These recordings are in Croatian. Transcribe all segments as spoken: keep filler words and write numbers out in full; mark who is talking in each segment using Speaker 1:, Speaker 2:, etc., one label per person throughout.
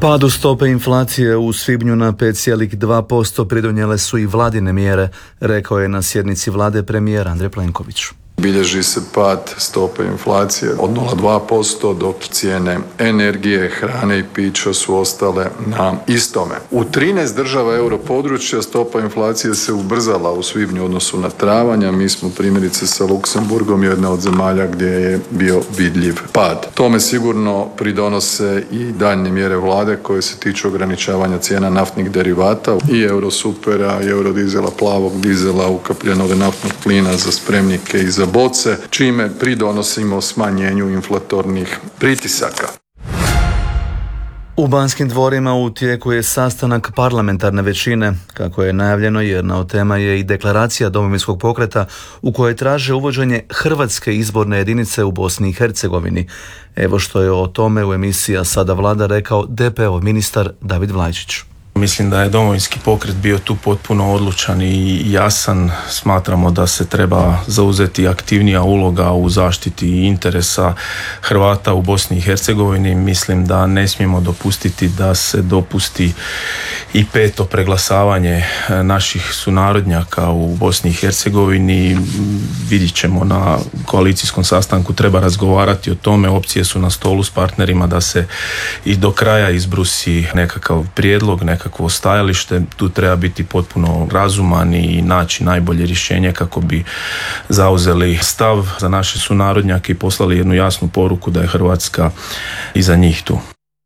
Speaker 1: Padu stope inflacije u svibnju na pet zarez dva posto pridonijele su i vladine mjere, rekao je na sjednici vlade premijer Andrej Plenković.
Speaker 2: Bilježi se pad stope inflacije od nula zarez dva posto, dok cijene energije, hrane i pića su ostale na istome. U trinaest država europodručja stopa inflacije se ubrzala u svibnju u odnosu na travanj, a mi smo primjerice sa Luksemburgom jedna od zemalja gdje je bio vidljiv pad. Tome sigurno pridonose i daljnje mjere vlade koje se tiču ograničavanja cijena naftnih derivata i eurosupera, i eurodizela, plavog dizela, ukapljenog naftnog plina za spremnike i za boce, čime pridonosimo smanjenju inflatornih pritisaka.
Speaker 1: U Banskim dvorima u tijeku je sastanak parlamentarne većine, kako je najavljeno. Jedna od tema je i deklaracija Domovinskog pokreta u kojoj traže uvođenje hrvatske izborne jedinice u Bosni i Hercegovini. Evo što je o tome u emisiji A sada vlada rekao D P-ov ministar David Vlajčić.
Speaker 3: Mislim da je Domovinski pokret bio tu potpuno odlučan i jasan. Smatramo da se treba zauzeti aktivnija uloga u zaštiti interesa Hrvata u Bosni i Hercegovini. Mislim da ne smijemo dopustiti da se dopusti i peto preglasavanje naših sunarodnjaka u Bosni i Hercegovini. Vidjet ćemo na koalicijskom sastanku, treba razgovarati o tome. Opcije su na stolu s partnerima da se i do kraja izbrusi nekakav prijedlog, nekakav kakvo stajalište. Tu treba biti potpuno razuman i naći najbolje rješenje kako bi zauzeli stav za naše sunarodnjake i poslali jednu jasnu poruku da je Hrvatska iza njih tu.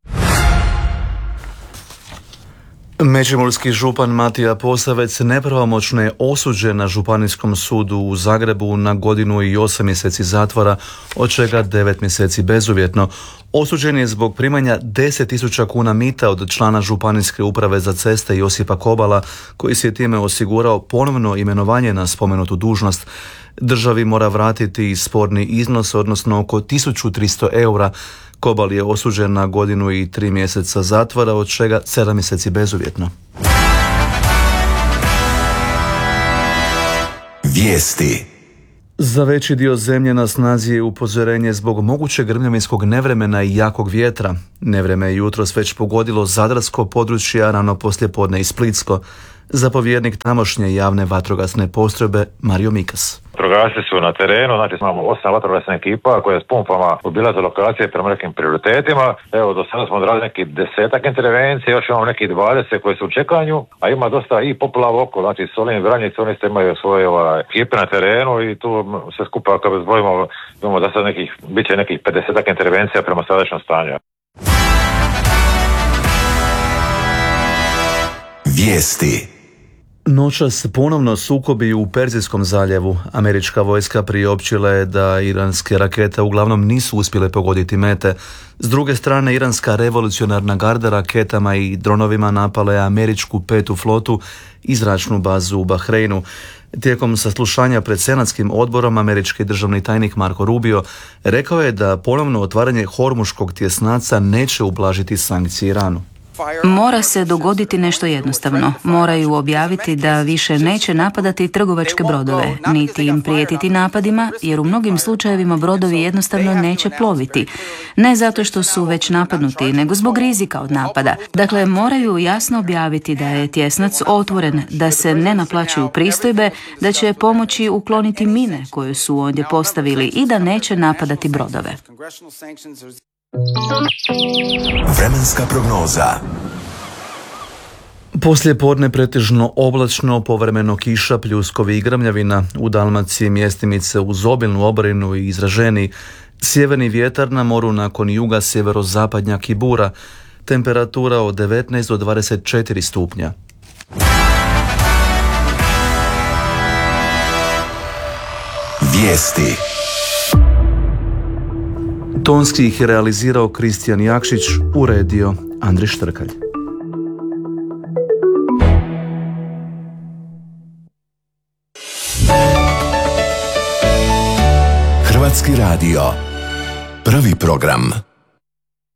Speaker 1: Međimurski župan Matija Posavec nepravomoćno je osuđen na Županijskom sudu u Zagrebu na godinu i osam mjeseci zatvora, od čega devet mjeseci bezuvjetno. Osuđen je zbog primanja deset tisuća kuna mita od člana Županijske uprave za ceste Josipa Kobala, koji si je time osigurao ponovno imenovanje na spomenutu dužnost. Državi mora vratiti sporni iznos, odnosno oko tisuću tristo eura. Kobal je osuđen na godinu i tri mjeseca zatvora, od čega sedam mjeseci bezuvjetno.
Speaker 4: Vijesti.
Speaker 1: Za veći dio zemlje na snazi je upozorenje zbog mogućeg grmljavinskog nevremena i jakog vjetra. Nevreme je jutros već pogodilo zadarsko područje, a rano poslijepodne i Splitsko. Zapovjednik tamošnje javne vatrogasne postrojbe Mario Mikas.
Speaker 5: Vatrogasci su na terenu, znači imamo osam vatrogasnih ekipa koje s pumpama obilaze lokacije prema nekim prioritetima. Evo, do sada smo odradili neki desetak intervencija, još imamo neki dvadeset koje su u čekanju, a ima dosta i poplava oko, znači Solin, Vranjic, oni ste imaju svoje ovaj, ekipe na terenu i tu sve skupa kad zbrojimo imamo da sad nekih, bit će nekih pedesetak intervencija prema sadašnjem stanju.
Speaker 4: Vijesti.
Speaker 1: Noćas ponovno sukobi u Perzijskom zaljevu. Američka vojska priopćila je da iranske rakete uglavnom nisu uspjele pogoditi mete. S druge strane, iranska revolucionarna garda raketama i dronovima napala je američku petu flotu i zračnu bazu u Bahreinu. Tijekom saslušanja pred senatskim odborom, američki državni tajnik Marco Rubio rekao je da ponovno otvaranje Hormuškog tjesnaca neće ublažiti sankcije Iranu.
Speaker 6: Mora se dogoditi nešto jednostavno. Moraju objaviti da više neće napadati trgovačke brodove, niti im prijetiti napadima, jer u mnogim slučajevima brodovi jednostavno neće ploviti. Ne zato što su već napadnuti, nego zbog rizika od napada. Dakle, moraju jasno objaviti da je tjesnac otvoren, da se ne naplaćuju pristojbe, da će pomoći ukloniti mine koje su ondje postavili i da neće napadati brodove.
Speaker 4: Vremenska prognoza.
Speaker 1: Poslije podne pretežno oblačno, povremeno kiša, pljuskovi i grmljavina. U Dalmaciji mjestimice uz obilnu oborinu i izraženi. Sjeverni vjetar, na moru nakon juga sjeverozapadnjak i bura. Temperatura od devetnaest do dvadeset četiri stupnja.
Speaker 4: Vijesti.
Speaker 1: Tonski ih je realizirao Kristijan Jakšić, uredio Andrij Štrkalj.
Speaker 4: Hrvatski radio. Prvi program.